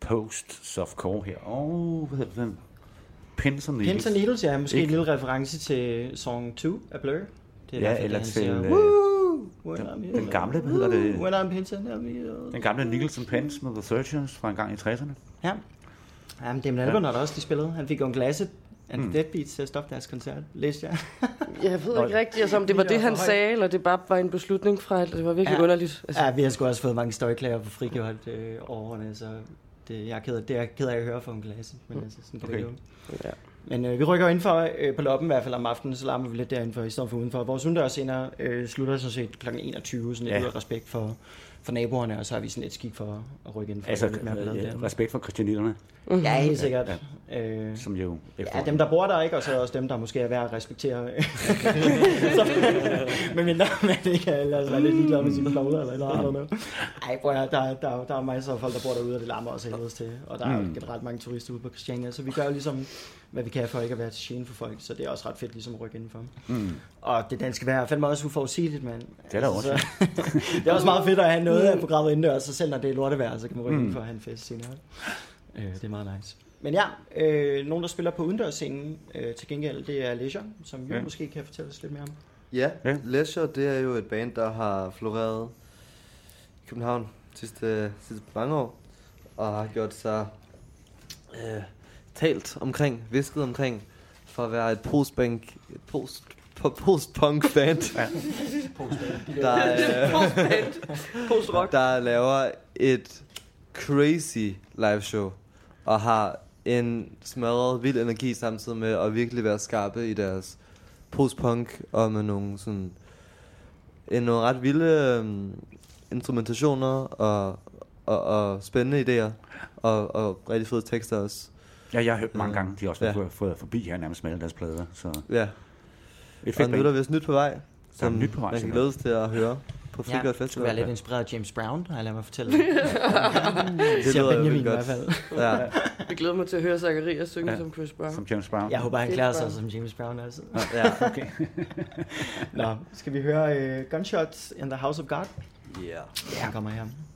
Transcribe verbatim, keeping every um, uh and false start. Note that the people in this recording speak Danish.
post-softcore her. Åh, oh, hvad hedder den? Pins and Needles. Pins and Needles, ja. Måske ikke? En lille reference til Song to af Blur. Det er ja, derfor, eller til siger, den, den gamle, hvad hedder det? When I'm pins and Needles. Den gamle Needles and Pins med The Searchers fra en gang i tresserne. Ja. Jamen, Damon Albarn har ja. også de spillede. Han fik jo en glasse and mm. Deadbeats til at stoppe deres koncert, læste jeg. Jeg ved ikke rigtigt, altså, om det var det, han sagde, eller det bare var en beslutning fra, det var virkelig ja. underligt. Altså. Ja, vi har sgu også fået mange støjklager på frigjort øh, årene, så det, jeg er ked af, det er ked af at høre for en glasse, men mm. altså, sådan kan okay. det gå. Ja. Men øh, vi rykker ind for øh, på Loppen i hvert fald om aftenen, så larmer vi lidt derindenfor i stedet for udenfor. Vores udendørsscener øh, slutter sådan set klokken enogtyve, sådan lidt ja. ud af respekt for, for naboerne, og så har vi sådan et skik for at rykke ind for altså, lidt mere ja, ballade. Respekt for christianiterne. Mm-hmm. Ja, helt sikkert. Ja. Øh, Som jo ja, dem der bor der ikke, og så også dem der måske er værd at respektere. Men mindre man ikke er ellers være lidt ligeglad med sine knogler eller noget. Ej, bror, der, der, der, der er masser af folk der bor derude, og det larmer også helvedes til. Og der er mm. generelt mange turister ude på Christiania, så vi gør jo ligesom hvad vi kan for ikke at være til gene for folk, så det er også ret fedt ligesom at rykke indenfor. Mm. Og det danske vejr er fandme også uforudsigeligt, mand. Det er der også. Så, det er også meget fedt at have noget af programmet indendørs, så selv når det er lortevejr, så kan man rykke mm. indenfor og have en fest senere. Øh, det er meget nice. Men ja, øh, nogen der spiller på udendørsscenen øh, til gengæld, det er Leisure, som jo ja. måske kan fortælle os lidt mere om. Ja, ja, Leisure, det er jo et band, der har floreret i København sidste, sidste mange år, og har gjort sig øh, talt omkring, visket omkring, for at være et post-punk post, post-punk band, ja. der, øh, post-rock, der laver et crazy live show, og har en smadret vild energi samtidig med at virkelig være skarpe i deres post-punk, og med nogle sådan en, nogle ret vilde um, instrumentationer og, og, og spændende idéer og, og rigtig fede tekster også. Ja, jeg har hørt mange gange, de har også ja. fået, fået forbi her nærmest med alle deres plader. Så. Ja, og nu er der vist nyt på vej, som nyt på vej, man kan glædes til at høre på Frigjort ja, Festival. Du er lidt inspireret af James Brown, har jeg ladet mig fortælle. Det siger Benjamin i hvert fald. Ja. Jeg glæder mig til at høre Zacharias synge ja. som Chris Brown. Som James Brown. Jeg håber, han klarer sig som James Brown altså. Ja, okay. Nå, skal vi høre uh, Gunshots in the House of God? Ja. Yeah. Ja, han kommer her.